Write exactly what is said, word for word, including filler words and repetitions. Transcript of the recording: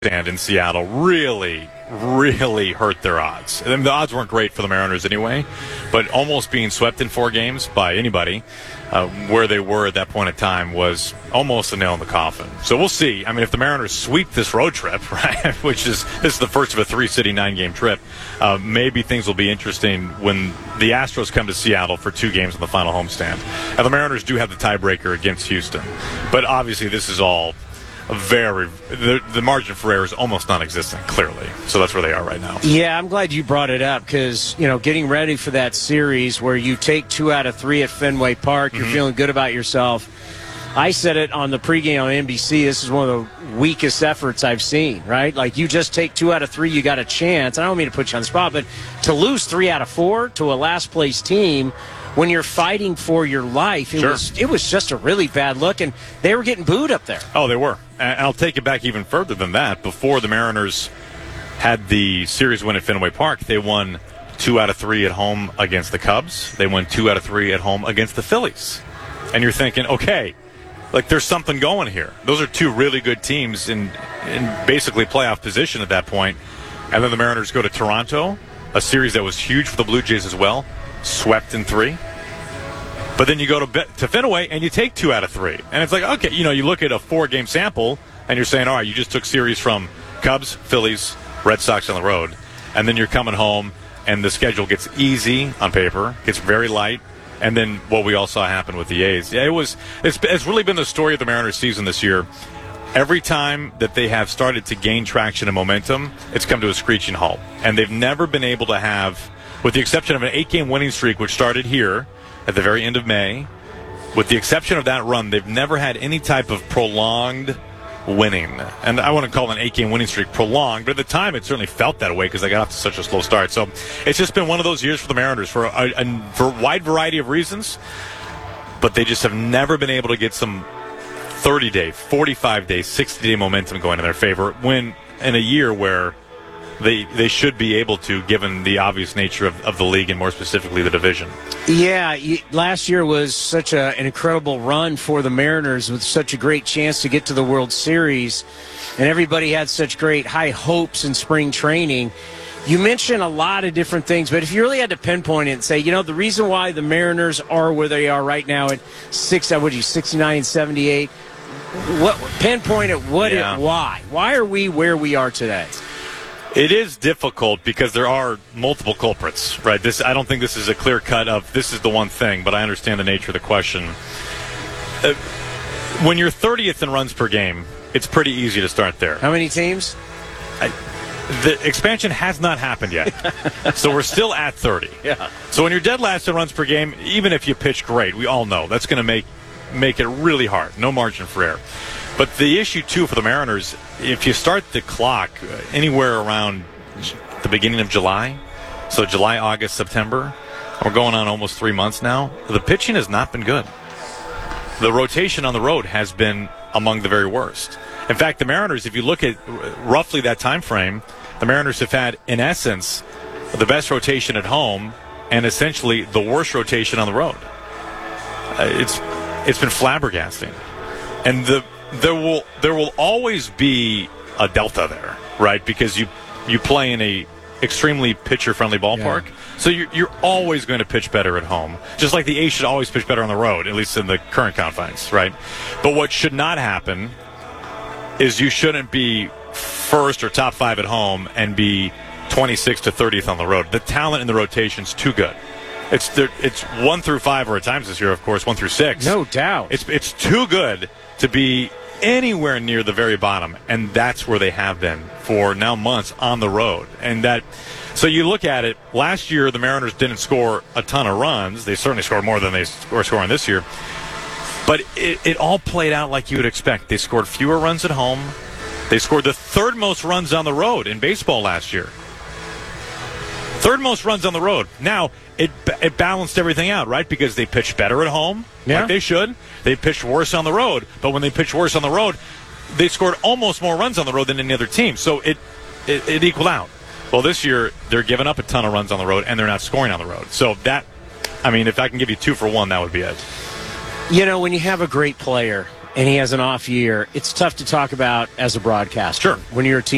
stand in Seattle really, really hurt their odds. I mean, the odds weren't great for the Mariners anyway, but almost being swept in four games by anybody uh, where they were at that point in time was almost a nail in the coffin. So we'll see. I mean, if the Mariners sweep this road trip, right, which is this is the first of a three-city, nine-game trip, uh, maybe things will be interesting when the Astros come to Seattle for two games on the final homestand. And the Mariners do have the tiebreaker against Houston. But obviously this is all very the, the margin for error is almost non-existent, clearly. So that's where they are right now. Yeah, I'm glad you brought it up because, you know, getting ready for that series where you take two out of three at Fenway Park, you're mm-hmm. feeling good about yourself. I said it on the pregame on N B C. This is one of the weakest efforts I've seen, right? Like, you just take two out of three, you got a chance. I don't mean to put you on the spot, but to lose three out of four to a last-place team when you're fighting for your life, it sure. was it was just a really bad look, and they were getting booed up there. Oh, they were. And I'll take it back even further than that. Before the Mariners had the series win at Fenway Park, they won two out of three at home against the Cubs. They won two out of three at home against the Phillies. And you're thinking, okay, like there's something going here. Those are two really good teams in, in basically playoff position at that point. And then the Mariners go to Toronto, a series that was huge for the Blue Jays as well, swept in three. But then you go to to Fenway and you take two out of three. And it's like, okay, you know, you look at a four-game sample and you're saying, all right, you just took series from Cubs, Phillies, Red Sox on the road. And then you're coming home and the schedule gets easy on paper, gets very light. And then what we all saw happen with the A's. Yeah, it was, it's, it's really been the story of the Mariners season this year. Every time that they have started to gain traction and momentum, it's come to a screeching halt. And they've never been able to have, with the exception of an eight-game winning streak, which started here at the very end of May, with the exception of that run, they've never had any type of prolonged winning. And I wouldn't call an eight-game winning streak prolonged, but at the time it certainly felt that way because they got off to such a slow start. So it's just been one of those years for the Mariners for a, a, for a wide variety of reasons, but they just have never been able to get some thirty-day, forty-five-day, sixty-day momentum going in their favor when in a year where They they should be able to, given the obvious nature of, of the league and more specifically the division. Yeah, last year was such a, an incredible run for the Mariners with such a great chance to get to the World Series, and everybody had such great high hopes in spring training. You mentioned a lot of different things, but if you really had to pinpoint it and say, you know, the reason why the Mariners are where they are right now at six, what you sixty-nine and seventy-eight, what pinpoint it? What? Yeah. It, why? Why are we where we are today? It is difficult because there are multiple culprits, right? This I don't think this is a clear cut of this is the one thing, but I understand the nature of the question. Uh, when you're thirtieth in runs per game, it's pretty easy to start there. How many teams? I, the expansion has not happened yet, so we're still at thirty. Yeah. So when you're dead last in runs per game, even if you pitch great, we all know that's going to make make it really hard. No margin for error. But the issue, too, for the Mariners, if you start the clock anywhere around the beginning of July, so July, August, September, we're going on almost three months now, the pitching has not been good. The rotation on the road has been among the very worst. In fact, the Mariners, if you look at roughly that time frame, the Mariners have had, in essence, the best rotation at home and essentially the worst rotation on the road. Uh, it's it's been flabbergasting. And the There will there will always be a delta there, right? Because you you play in a extremely pitcher-friendly ballpark, yeah. so you're, you're always going to pitch better at home. Just like the A's should always pitch better on the road, at least in the current confines, right? But what should not happen is you shouldn't be first or top five at home and be twenty-sixth to thirtieth on the road. The talent in the rotation's too good. It's it's one through five, or at times this year, of course, one through six. No doubt. It's it's too good to be anywhere near the very bottom, and that's where they have been for now months on the road. And that, so you look at it, last year the Mariners didn't score a ton of runs. They certainly scored more than they were scoring this year. But it, it all played out like you would expect. They scored fewer runs at home. They scored the third most runs on the road in baseball last year. Third most runs on the road. Now, it it balanced everything out, right? Because they pitched better at home, yeah. like they should. They pitched worse on the road. But when they pitched worse on the road, they scored almost more runs on the road than any other team. So it, it, it equaled out. Well, this year, they're giving up a ton of runs on the road, and they're not scoring on the road. So that, I mean, if I can give you two for one, that would be it. You know, when you have a great player and he has an off year, it's tough to talk about as a broadcaster. Sure. When you're a team